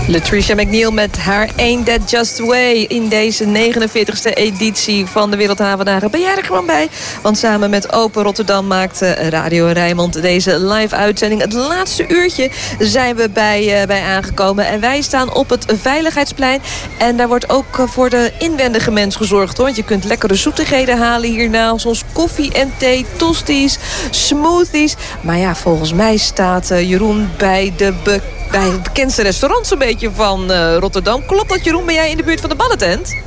Latricia McNeil met haar Ain't That Just the Way in deze 49e editie van de Wereldhavendagen. Ben jij er gewoon bij? Want samen met Open Rotterdam maakte Radio Rijnmond deze live-uitzending. Het laatste uurtje zijn we bij aangekomen. En wij staan op het Veiligheidsplein. En daar wordt ook voor de inwendige mens gezorgd, hoor. Want je kunt lekkere zoetigheden halen hierna. Zoals koffie en thee, tosties, smoothies. Maar ja, volgens mij staat Jeroen bij het bekendste restaurant zo'n beetje van Rotterdam. Klopt dat, Jeroen? Ben jij in de buurt van de ballentent?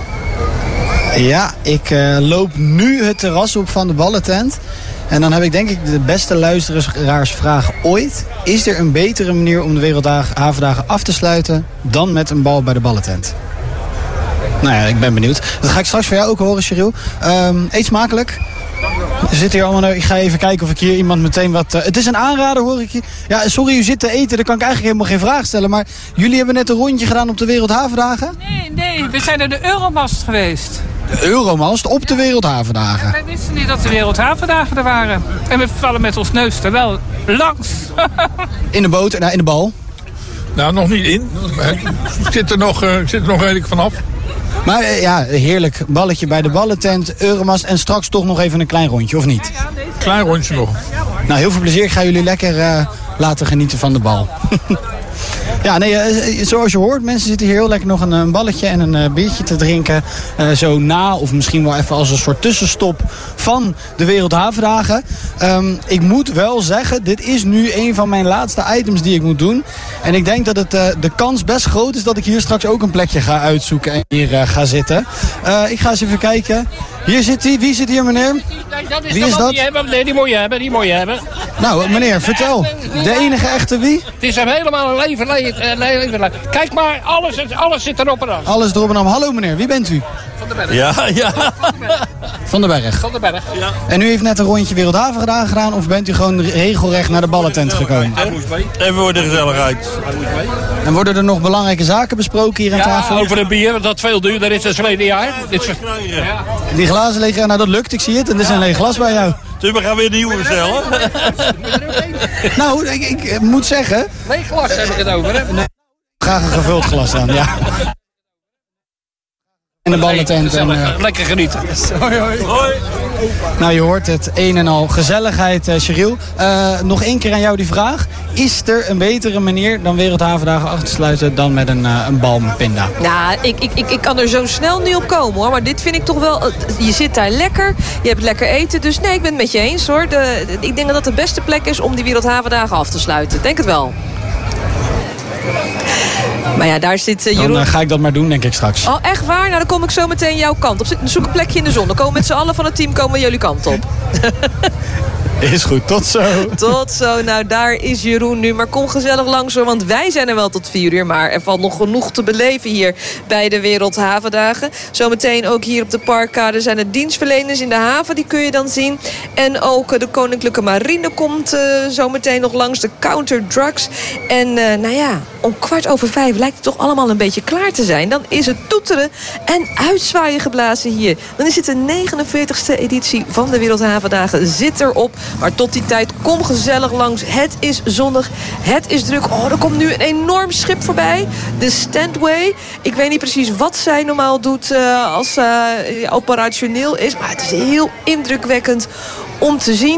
Ja, ik loop nu het terras op van de ballentent. En dan heb ik denk ik de beste luisteraarsvraag ooit. Is er een betere manier om de Wereldhavendagen af te sluiten dan met een bal bij de ballentent? Nou ja, ik ben benieuwd. Dat ga ik straks van jou ook horen, Cheryl. Eet smakelijk. Er zit hier allemaal. Ik ga even kijken of ik hier iemand meteen wat... het is een aanrader, hoor ik je. Ja, sorry, u zit te eten. Dan kan ik eigenlijk helemaal geen vraag stellen. Maar jullie hebben net een rondje gedaan op de Wereldhavendagen? Nee. We zijn naar de Euromast geweest. De Euromast op de Wereldhavendagen? Ja, wij wisten niet dat de Wereldhavendagen er waren. En we vallen met ons neus er wel langs. In de boot, in de bal? Nou, nog niet in. Ik zit er nog redelijk vanaf. Maar ja, heerlijk. Balletje bij de ballentent, Euromast en straks toch nog even een klein rondje, of niet? Klein rondje nog. Nou, heel veel plezier. Ik ga jullie lekker laten genieten van de bal. Ja, nee, zoals je hoort, mensen zitten hier heel lekker nog een balletje en een biertje te drinken. Zo na, of misschien wel even als een soort tussenstop van de Wereldhavendagen. Ik moet wel zeggen, dit is nu een van mijn laatste items die ik moet doen. En ik denk dat het de kans best groot is dat ik hier straks ook een plekje ga uitzoeken en hier ga zitten. Ik ga eens even kijken. Hier zit hij. Wie zit hier, meneer? Wie is dat? Nee, die moet je hebben. Nou, meneer, vertel. De enige echte wie? Het is hem helemaal een leven. Kijk maar, alles zit erop en af. Alles erop en af. Hallo meneer, wie bent u? Van den Berg. Ja. Van den Berg. Van den Berg, ja. En u heeft net een rondje Wereldhavendagen gedaan of bent u gewoon regelrecht naar de ballentent gekomen? Even voor de gezelligheid. En worden er nog belangrijke zaken besproken hier aan tafel? Over een bier, dat veel duurder is dan verleden jaar. Die glazen liggen, nou dat lukt, ik zie het. En er is een leeg glas bij jou. Dus we gaan weer nieuwe bestellen. Nou, ik moet zeggen... Leeg glas heb ik het over, hè? Nee, graag een gevuld glas dan, ja. En de ballentent. Lekker genieten. Hoi. Nou, je hoort het een en al gezelligheid, Cheryl. Nog één keer aan jou die vraag. Is er een betere manier dan Wereldhavendagen af te sluiten dan met een bal met pinda? Nou, ik kan er zo snel niet op komen, hoor. Maar dit vind ik toch wel... Je zit daar lekker, je hebt lekker eten. Dus nee, ik ben het met je eens, hoor. Ik denk dat dat de beste plek is om die Wereldhavendagen af te sluiten. Denk het wel. Maar ja, daar zit Jeroen... Dan ga ik dat maar doen, denk ik straks. Oh, echt waar? Nou, dan kom ik zo meteen jouw kant op. Zoek een plekje in de zon. Dan komen we met z'n allen van het team jullie kant op. Is goed, tot zo. Tot zo. Nou, daar is Jeroen nu. Maar kom gezellig langs, hoor, want wij zijn er wel tot 4 uur. Maar er valt nog genoeg te beleven hier bij de Wereldhavendagen. Zometeen ook hier op de Parkkade zijn er dienstverleners in de haven. Die kun je dan zien. En ook de Koninklijke Marine komt zometeen nog langs. De Counter Drugs. En nou ja, om 5:15 lijkt het toch allemaal een beetje klaar te zijn. Dan is het toeteren en uitzwaaien geblazen hier. Dan is het de 49e editie van de Wereldhavendagen. Zit erop. Maar tot die tijd, kom gezellig langs. Het is zonnig, het is druk. Oh, er komt nu een enorm schip voorbij. De Standway. Ik weet niet precies wat zij normaal doet als operationeel is. Maar het is heel indrukwekkend om te zien.